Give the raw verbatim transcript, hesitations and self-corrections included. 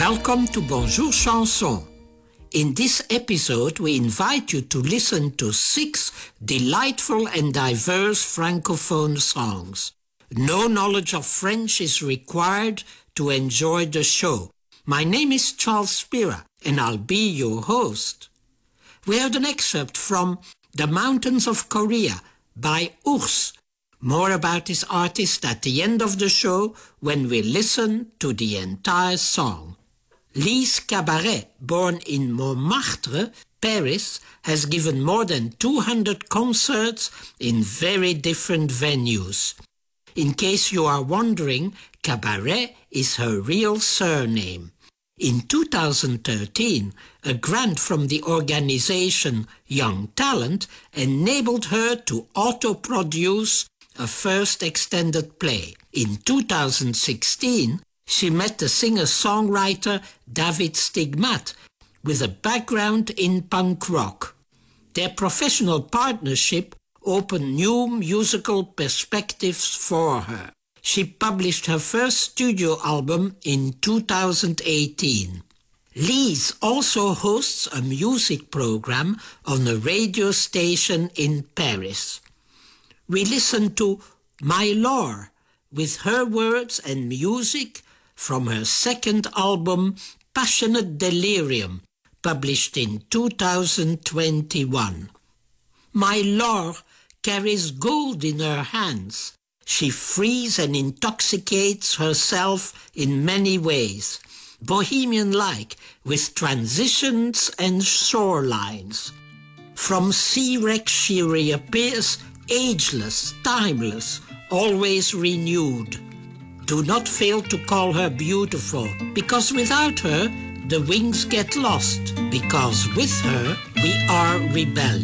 Welcome to Bonjour Chanson. In this episode, we invite you to listen to six delightful and diverse Francophone songs. No knowledge of French is required to enjoy the show. My name is Charles Spira, and I'll be your host. We heard an excerpt from The Mountains of Korea by Ours. More about this artist at the end of the show when we listen to the entire song. Lise Cabaret, born in Montmartre, Paris, has given more than two hundred concerts in very different venues. In case you are wondering, Cabaret is her real surname. In two thousand thirteen, a grant from the organization Young Talent enabled her to auto-produce a first extended play. In two thousand sixteen, she met the singer-songwriter David Stigmat with a background in punk rock. Their professional partnership opened new musical perspectives for her. She published her first studio album in two thousand eighteen. Lise also hosts a music program on a radio station in Paris. We listen to My Lore with her words and music from her second album, Passionate Delirium, published in two thousand twenty-one. My Lore carries gold in her hands. She frees and intoxicates herself in many ways, bohemian-like, with transitions and shorelines. From sea wreck she reappears, ageless, timeless, always renewed. Do not fail to call her beautiful, because without her, the wings get lost, because with her, we are rebellious.